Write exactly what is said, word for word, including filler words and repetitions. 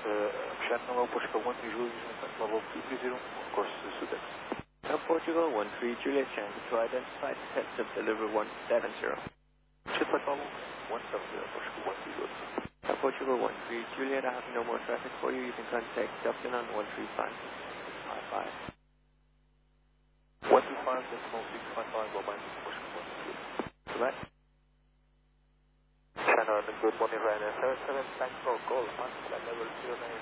Channel Portugal one Visual level two three zero, course Sudex. Now Portugal one three Juliet Tango to identify test of deliver one seven zero. Chiplet level one seven zero, Portugal one three zero. Now Portugal one three Juliet, I have no more traffic for you. You can contact Dublin on one three five six five five. one two five decimal six five five, Roman Portugal one three. Correct. Channel good morning, Ryanair seven seven, thanks for call, on flight level zero nine